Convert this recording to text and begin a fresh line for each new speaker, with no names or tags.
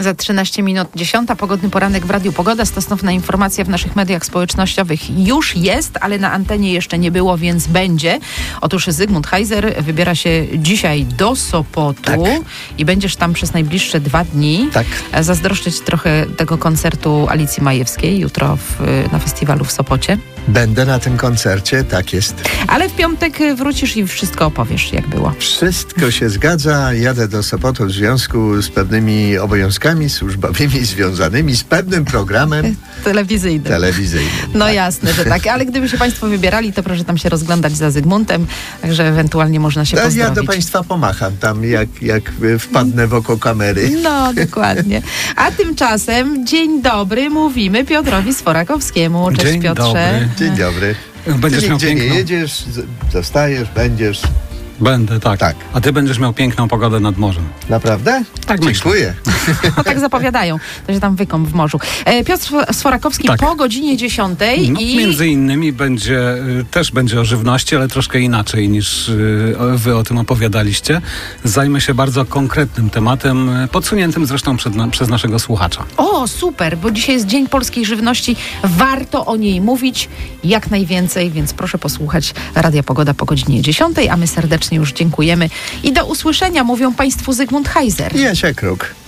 Za 13 minut 10. Pogodny poranek w Radiu Pogoda. Stosowna informacja w naszych mediach społecznościowych już jest, ale na antenie jeszcze nie było, więc będzie. Otóż Zygmunt Heiser wybiera się dzisiaj do Sopotu i będziesz tam przez najbliższe 2 dni.
Tak.
Zazdroszczyć trochę tego koncertu Alicji Majewskiej jutro na festiwalu w Sopocie.
Będę na tym koncercie, tak jest.
Ale w piątek wrócisz i wszystko opowiesz, jak było.
Wszystko się zgadza. Jadę do Sopotu w związku z pewnymi obowiązkami służbowymi związanymi z pewnym programem
Telewizyjnym. No
tak.
Jasne, że tak. Ale gdyby się Państwo wybierali, to proszę tam się rozglądać za Zygmuntem, także ewentualnie można się pozdrowić.
Ja do Państwa pomacham tam, jak wpadnę w oko kamery.
No, dokładnie. A tymczasem dzień dobry mówimy Piotrowi Sforakowskiemu. Cześć,
Dzień
Piotrze.
dobry.
Dzień dobry.
Będziesz
Ty
miał
nigdzie nie
piękną...
jedziesz, zostajesz, będziesz.
Będę, tak.
Tak.
A ty będziesz miał piękną pogodę nad morzem.
Naprawdę?
Tak myślę.
Dziękuję.
No tak zapowiadają, to się tam wykąp w morzu. Piotr Sforakowski
Tak.
po godzinie 10
No,
i...
między innymi też będzie o żywności, ale troszkę inaczej niż wy o tym opowiadaliście. Zajmę się bardzo konkretnym tematem, podsuniętym zresztą przez naszego słuchacza.
O, super, bo dzisiaj jest Dzień Polskiej Żywności. Warto o niej mówić jak najwięcej, więc proszę posłuchać Radia Pogoda po godzinie 10, a my serdecznie już dziękujemy i do usłyszenia, mówią Państwu Zygmunt Heiser.
Jasia Kruk.